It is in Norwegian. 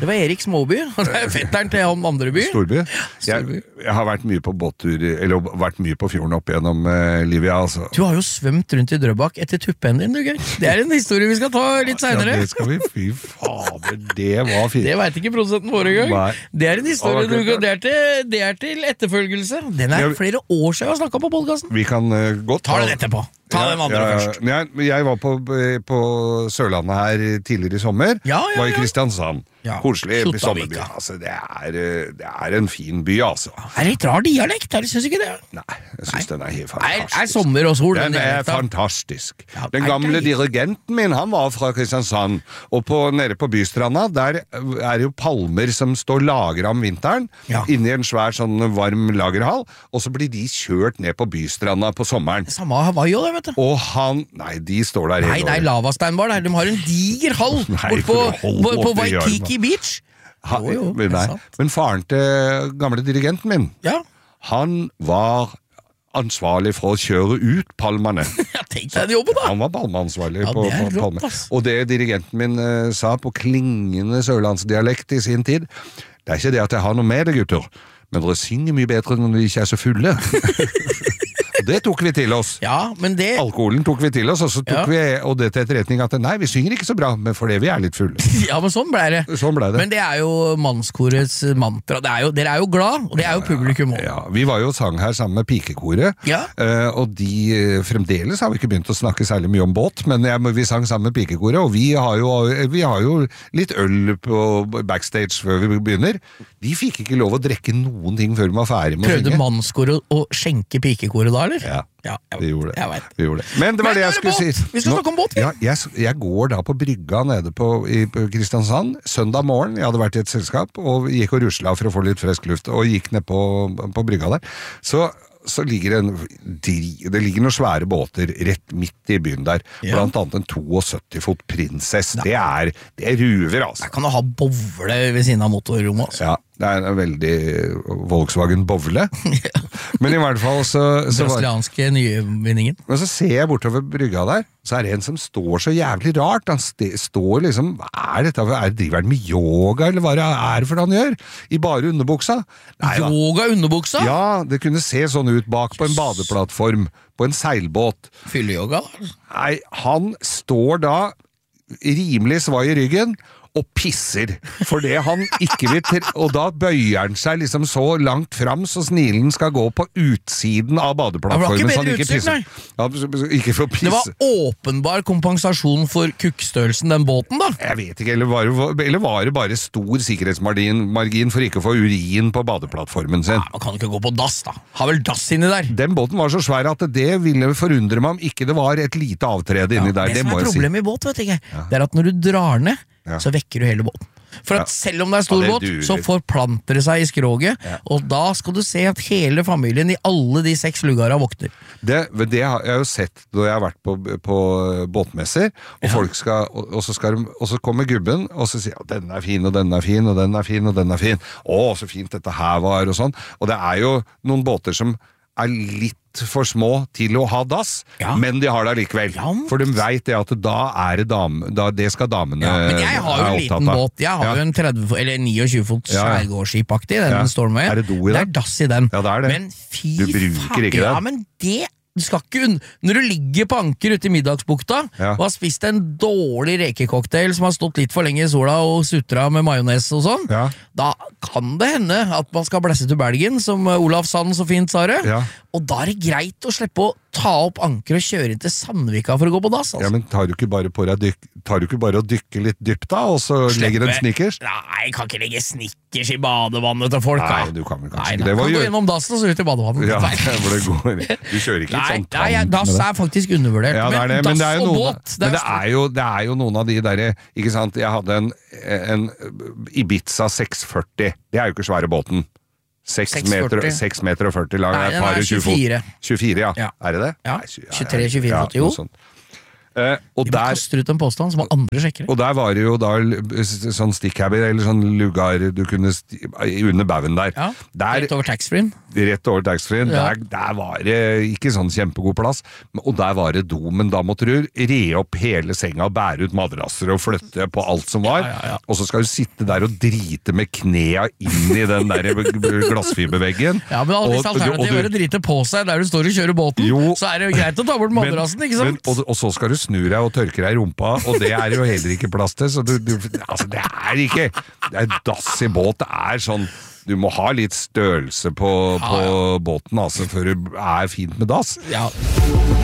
Det var Erik Småby, det fetteren til han andre by. Storby. Jeg har vært mye på båttur, eller vært mye på fjorden opp gjennom livet, altså. Du har jo svømt rundt i Drøbak etter tuppen din, du Geir. Det en historie vi skal ta litt senere. Ja, det skal vi, fy fader, det var fint. Det vet ikke prosenten vår en gang. Det en historie, det til etterfølgelse. Den flere år siden jeg har snakket på podcasten. Vi kan godt ta den etterpå. Ta den andre først. Jeg var på Sørlandet her tidligere i sommer. Var i Kristiansand. Koselig sommerby. Altså, det en fin by, altså. Det litt rar dialekt, jeg synes ikke det. Nei, jeg synes den helt fantastisk. Sommer og sol. Den fantastisk. Den gamle dirigenten min, han var fra Kristiansand, og nede på Bystranda, der jo palmer som står lagret om vinteren, inne i en svær sånn varm lagerhall, og så blir de kjørt ned på Bystranda på sommeren. Samme Hawaii også, det, vet du. Og nei, de står der hele året. Nei, det lavasteinbar der, de har en diger hall på Waikiki Beach. Men faren til gamle dirigenten min, han var ansvarlig for å kjøre ut palmene. Jeg tenkte den jobben da. Han var palmeansvarlig på palme. Og det dirigenten min sa på klingende sørlandsdialekt i sin tid, det ikke det at jeg har noe med det, gutter, men dere synger mye bedre når de ikke så fulle. Det tok vi til oss. Alkoholen tok vi til oss, og så tok vi det til etterretning at nei, vi synger ikke så bra, men fordi vi litt fulle. Ja, men sånn ble det. Men det jo mannskorets mantra. Dere jo glad, og det jo publikum også. Ja, vi var jo sang her sammen med pikekoret, og de fremdeles har vi ikke begynt å snakke særlig mye om båt, men vi sang sammen med pikekoret, og vi har jo litt øl på backstage før vi begynner. De fikk ikke lov å drikke noen ting før vi var ferdig med å synge. Prøvde mannskoret å skjenke pikekoret da, eller? Ja, vi gjorde det. Men det var det jeg skulle si. Vi skal snakke om båt. Jeg går da på brygga nede i Kristiansand, søndag morgen, jeg hadde vært i et selskap, og gikk og rusla for å få litt frisk luft, og gikk ned på brygga der. Så ligger det ligger noen svære båter rett midt i byen der, blant annet en 72-fot prinsess. Det ruver, altså. Der kan du ha bovle ved siden av motorrommet, altså. Ja, det en veldig Volkswagen Bovle. Men i hvert fall brasilianske nyvinningen. Men så ser jeg bortover brygga der, så det en som står så jævlig rart. Han står liksom, hva dette? Driver han med yoga, eller hva det for han gjør? I bare underbuksa. Yoga underbuksa? Ja, det kunne se sånn ut bak på en badeplattform, på en seilbåt. Fylleyoga? Nei, han står da rimelig svai i ryggen, og pisser, for det han ikke vil og da bøyer han seg liksom så langt fram, så snilen skal gå på utsiden av badeplattformen, så han ikke pisser. Ikke for pisse. Det var åpenbar kompensasjon for kukkstørrelsen, den båten da? Jeg vet ikke, eller var det bare stor sikkerhetsmargin for ikke å få urin på badeplattformen sin? Ja, man kan ikke gå på dass da. Har vel dass inni der? Den båten var så svær at det ville forundre meg om ikke det var et lite avtrede inni der, det må jeg si. Det som problemet i båt, vet jeg ikke, det at når du drar ned, så vekker du hele båten. For at selv om det stor båt, så forplanter det seg i skroget, og da skal du se at hele familien i alle de 6 luggara våkner. Det har jeg jo sett når jeg har vært på båtmesser, og folk skal, og så kommer gubben, og så sier den fin, og den fin, og den fin, og den fin. Så fint dette her var, og sånn. Og det jo noen båter som litt for små til å ha dass, men de har det likevel. For de vet det at det skal damene men jeg har jo en liten båt. Jeg har jo en 30 eller 29 fot skjærgårdsskipaktig, den Stormway. Det do i den? Det dass i den. Ja, det det. Men fy du bruker ikke den? Ja, men du skal ikke når du ligger på anker ute i middagsbukta og har spist en dårlig rekecocktail som har stått litt for lenge i sola og sutret med majones og sånn, da kan det hende at man skal blæsse til Belgien, som Olaf Sand så fint sa det, og da det greit å slippe å ta opp anker og kjøre inn til Sandvika for å gå på dass, altså. Ja, men tar du ikke bare å dykke litt dypt da, og så legger en snickers? Nei, jeg kan ikke legge snickers i badevannet til folk, da. Nei, du kan vel kanskje ikke. Nei, kan gå gjennom dassen og så ut i badevannet. Ja, hvor det går. Du kjører ikke sånn tann. Nei, dass faktisk undervurdert. Ja, men dass og båt, det jo noen av de der, ikke sant, jeg hadde en Ibiza 640, det jo ikke svære båten. 6 meter og 40 lang. Nei, den 24. 24, ja. Det det? Ja, 23-24 fot, jo. Og de kaster ut en påstand som andre sjekker. Og der var det jo da sånn stickhabit, eller sånn lugar du kunne under bauen der. Helt over taxfree. rett over taxfree-en, der var det ikke sånn kjempegod plass, og der var det do, men da måtte du re opp hele senga, bære ut madrasser og flytte på alt som var, og så skal du sitte der og drite med knea inn i den der glassfiberveggen. Ja, men hvis alternativet er å drite på seg der du står og kjører båten, så er det jo greit å ta bort madrassen, ikke sant? Og så skal du snu deg og tørke deg i rumpa, og det er jo heller ikke plass til, så altså det er dass i båt, det er sånn, du må ha litt størrelse på båten, altså, før det er fint med dass. Ja.